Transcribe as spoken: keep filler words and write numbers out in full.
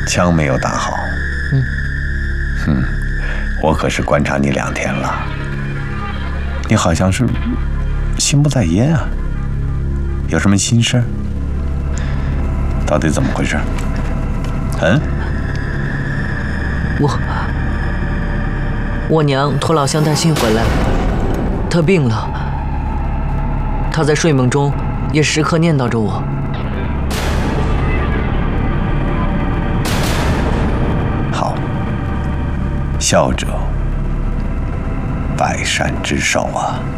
枪没有打好。 嗯。 哼，我可是观察你两天了，你好像是心不在焉啊，有什么心事？到底怎么回事？嗯？ 我我娘托老乡带信回来，她病了，她在睡梦中也时刻念叨着我。 好，孝者百善之首啊。